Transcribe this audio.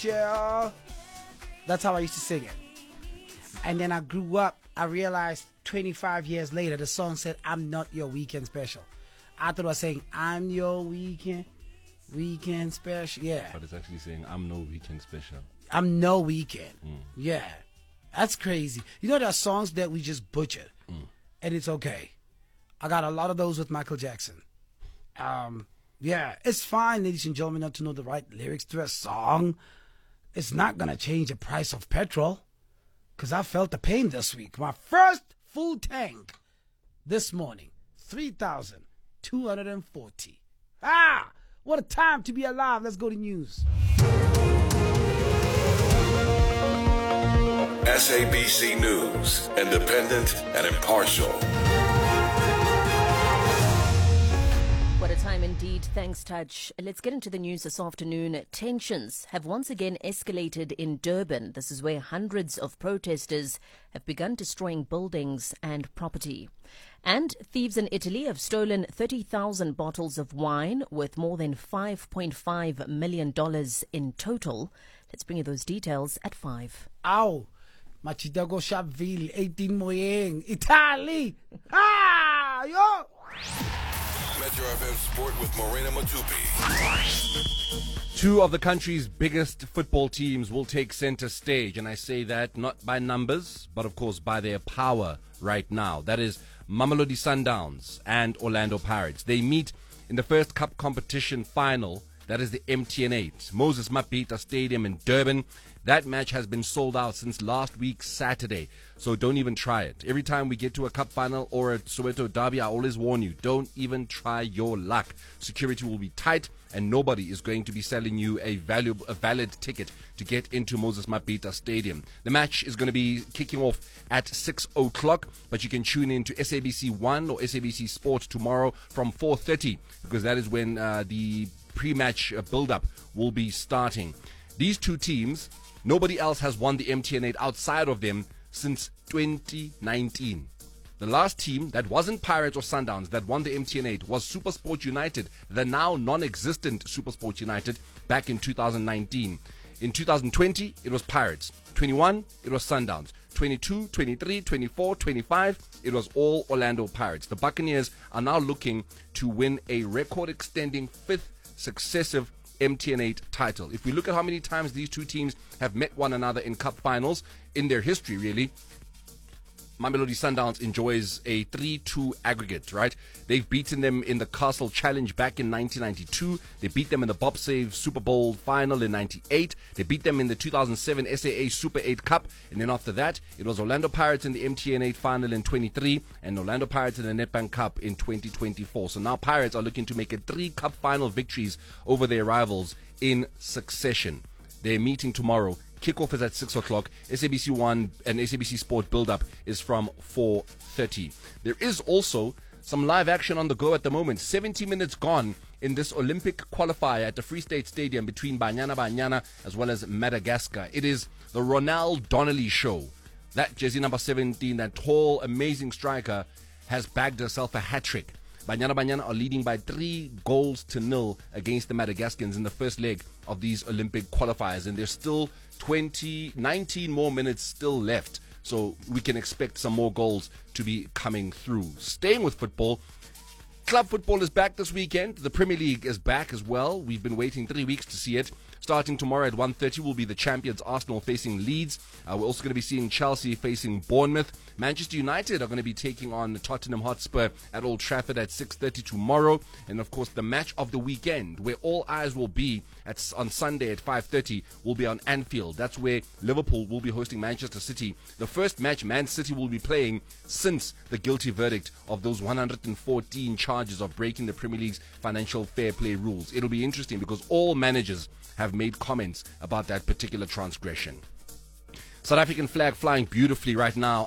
special. That's how I used to sing it. And then I grew up. I realized 25 years later, the song said, I'm not your weekend special. I thought I was saying, I'm your weekend special. Yeah. But it's actually saying, I'm no weekend special. I'm no weekend. Yeah. That's crazy. You know, there are songs that we just butchered. And it's okay. I got a lot of those with Michael Jackson. Yeah, it's fine, ladies and gentlemen, not to know the right lyrics to a song. It's not going to change the price of petrol. Because I felt the pain this week. My first full tank this morning, 3,240. Ah, what a time to be alive. Let's go to news. SABC News, independent and impartial. What a time indeed. Thanks, Touch. Let's get into the news this afternoon. Tensions have once again escalated in Durban. This is where hundreds of protesters have begun destroying buildings and property. And thieves in Italy have stolen 30,000 bottles of wine worth more than $5.5 million in total. Let's bring you those details at 5. Ow. Machitago Sharpeville, 18 Moyeng, Italy. Ah, yo. Metro FM Sport with Morena Matupi. Two of the country's biggest football teams will take center stage, and I say that not by numbers, but of course by their power right now. That is Mamelodi Sundowns and Orlando Pirates. They meet in the first cup competition final, that is the MTN8, Moses Mabhida Stadium in Durban. That match has been sold out since last week, Saturday. So don't even try it. Every time we get to a cup final or a Soweto derby, I always warn you, don't even try your luck. Security will be tight, and nobody is going to be selling you a valid ticket to get into Moses Mabhida Stadium. The match is going to be kicking off at 6 o'clock, but you can tune in to SABC 1 or SABC Sport tomorrow from 4:30, because that is when the pre-match build-up will be starting. These two teams, nobody else has won the MTN8 outside of them since 2019. The last team that wasn't Pirates or Sundowns that won the MTN8 was SuperSport United, the now non-existent SuperSport United, back in 2019. In 2020, it was Pirates. 21, it was Sundowns. 22, 23, 24, 25, it was all Orlando Pirates. The Buccaneers are now looking to win a record-extending 5th successive MTN8 title. If we look at how many times these two teams have met one another in cup finals in their history, really, Mamelodi Sundowns enjoys a 3-2 aggregate, right? They've beaten them in the Castle Challenge back in 1992. They beat them in the Bob Save Super Bowl final in 98. They beat them in the 2007 SAA Super 8 Cup. And then after that, it was Orlando Pirates in the MTN8 final in 23 and Orlando Pirates in the Nedbank Cup in 2024. So now Pirates are looking to make it 3 cup final victories over their rivals in succession. They're meeting tomorrow. Kickoff is at 6 o'clock. SABC 1 and SABC Sport build-up is from 4:30. There is also some live action on the go at the moment. 70 minutes gone in this Olympic qualifier at the Free State Stadium between Banyana as well as Madagascar. It is the Ronald Donnelly show. That jersey number 17, that tall, amazing striker, has bagged herself a hat-trick. Banyana are leading by 3-0 against the Madagascans in the first leg of these Olympic qualifiers, and there's still 19 more minutes still left, so we can expect some more goals to be coming through. Staying with football, club football is back this weekend. The Premier League is back as well. We've been waiting 3 weeks to see it. Starting tomorrow at 1:30 will be the champions Arsenal facing Leeds. We're also going to be seeing Chelsea facing Bournemouth. Manchester United are going to be taking on Tottenham Hotspur at Old Trafford at 6:30 tomorrow. And of course, the match of the weekend, where all eyes will be on Sunday at 5:30, will be on Anfield. That's where Liverpool will be hosting Manchester City. The first match Man City will be playing since the guilty verdict of those 114 charges of breaking the Premier League's financial fair play rules. It'll be interesting because all managers have made comments about that particular transgression. South African flag flying beautifully right now